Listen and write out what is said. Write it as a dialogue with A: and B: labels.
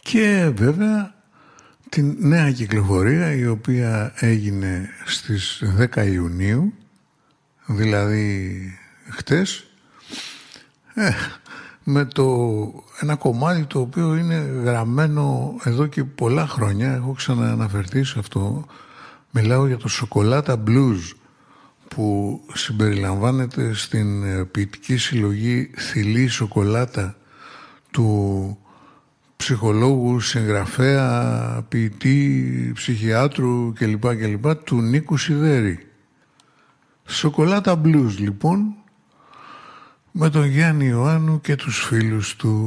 A: Και βέβαια την νέα κυκλοφορία, η οποία έγινε στις 10 Ιουνίου, δηλαδή χτες, με ένα κομμάτι το οποίο είναι γραμμένο εδώ και πολλά χρόνια. Έχω ξανααναφερθεί σε αυτό. Μιλάω για το Σοκολάτα Blues, που συμπεριλαμβάνεται στην ποιητική συλλογή Θηλή Σοκολάτα του ψυχολόγου, συγγραφέα, ποιητή, ψυχιάτρου κλπ. Του Νίκου Σιδέρη. Σοκολάτα Blues λοιπόν, με τον Γιάννη Ιωάννου και τους φίλους του.